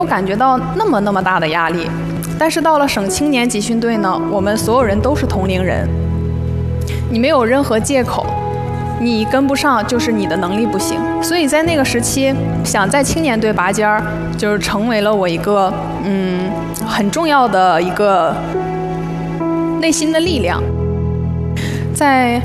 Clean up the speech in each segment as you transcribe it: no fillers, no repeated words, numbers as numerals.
我感觉到那么大的压力。但是到了省青年集训队呢，我们所有人都是同龄人，你没有任何借口，你跟不上就是你的能力不行。所以在那个时期，想在青年队拔尖儿，就是成为了我一个很重要的一个内心的力量。在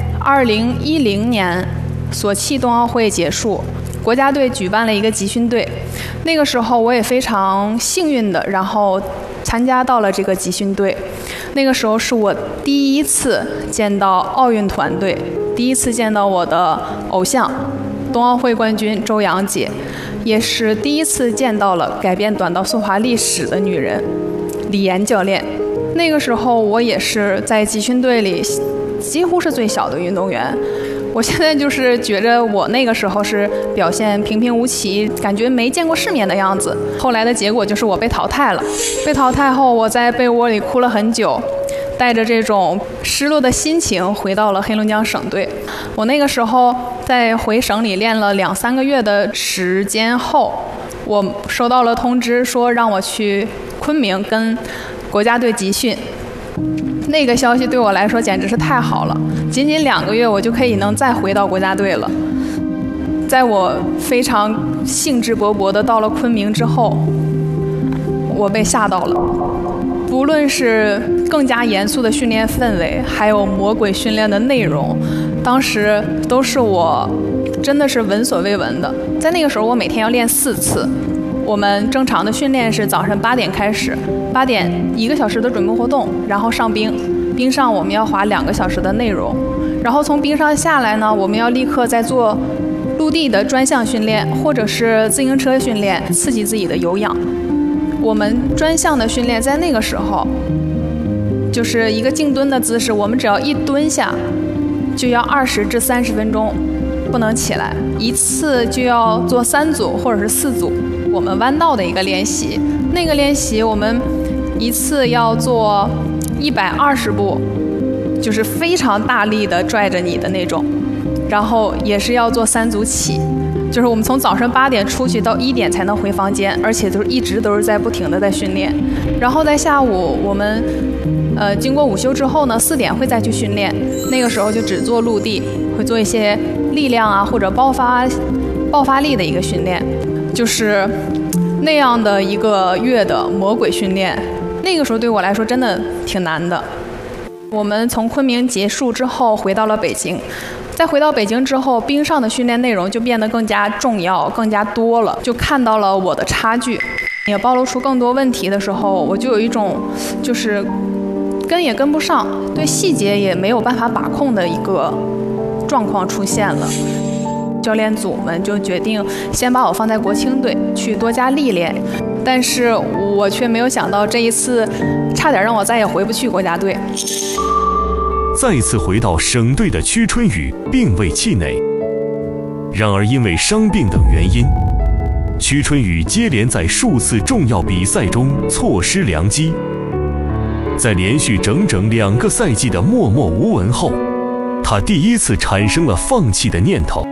2010年索契冬奥会结束，国家队举办了一个集训队，那个时候我也非常幸运的，然后参加到了这个集训队。那个时候是我第一次见到奥运团队，第一次见到我的偶像，冬奥会冠军周洋姐，也是第一次见到了改变短道速滑历史的女人李岩教练。那个时候我也是在集训队里几乎是最小的运动员。我现在就是觉着我那个时候是表现平平无奇，感觉没见过世面的样子。后来的结果就是我被淘汰了。被淘汰后，我在被窝里哭了很久，带着这种失落的心情回到了黑龙江省队。我那个时候在回省里练了2-3个月的时间后，我收到了通知，说让我去昆明跟国家队集训。那个消息对我来说简直是太好了，仅仅2个月我就可以能再回到国家队了。在我非常兴致勃勃的到了昆明之后，我被吓到了。不论是更加严肃的训练氛围，还有魔鬼训练的内容，当时都是我真的是闻所未闻的。在那个时候，我每天要练4次。我们正常的训练是早上8点开始，8点1个小时的准备活动，然后上冰，冰上我们要滑2个小时的内容，然后从冰上下来呢，我们要立刻再做陆地的专项训练，或者是自行车训练，刺激自己的有氧。我们专项的训练在那个时候就是一个静蹲的姿势，我们只要一蹲下就要20至30分钟不能起来，一次就要做3组或者是4组。我们弯道的一个练习，那个练习我们一次要做120步，就是非常大力的拽着你的那种，然后也是要做3组起，就是我们从早上8点出去到1点才能回房间，而且就是一直都是在不停的在训练。然后在下午我们经过午休之后呢，4点会再去训练，那个时候就只做陆地，会做一些力量啊或者爆发力的一个训练。就是那样的1个月的魔鬼训练，那个时候对我来说真的挺难的。我们从昆明结束之后回到了北京，在回到北京之后，冰上的训练内容就变得更加重要、更加多了，就看到了我的差距，也暴露出更多问题的时候，我就有一种就是跟也跟不上，对细节也没有办法把控的一个状况出现了。教练组们就决定先把我放在国青队去多加历练，但是我却没有想到这一次差点让我再也回不去国家队。 再次回到省队的屈春雨并未气馁，然而因为伤病等原因，屈春雨接连在数次重要比赛中错失良机。在连续整整2个赛季的默默无闻后，他第一次产生了放弃的念头。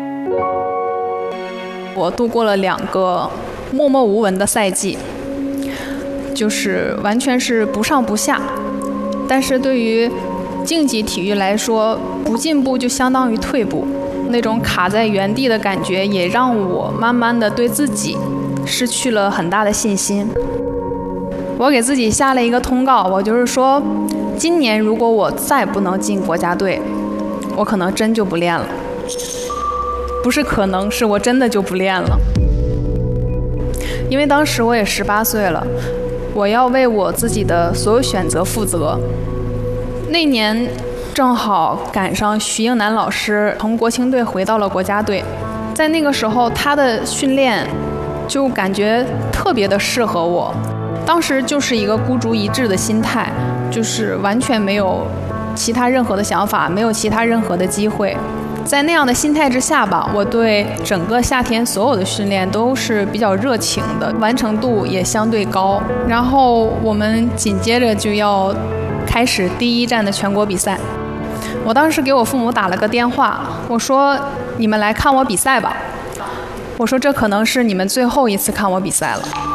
我度过了2个默默无闻的赛季，就是完全是不上不下。但是对于竞技体育来说，不进步就相当于退步，那种卡在原地的感觉也让我慢慢的对自己失去了很大的信心。我给自己下了一个通告，我就是说，今年如果我再不能进国家队，我可能真就不练了。不是可能，是我真的就不练了。因为当时我也18岁了，我要为我自己的所有选择负责。那年正好赶上徐英男老师从国青队回到了国家队，在那个时候他的训练就感觉特别的适合我。当时就是一个孤注一掷的心态，就是完全没有其他任何的想法，没有其他任何的机会。在那样的心态之下吧，我对整个夏天所有的训练都是比较热情的，完成度也相对高。然后我们紧接着就要开始第1站的全国比赛。我当时给我父母打了个电话，我说你们来看我比赛吧，我说这可能是你们最后一次看我比赛了。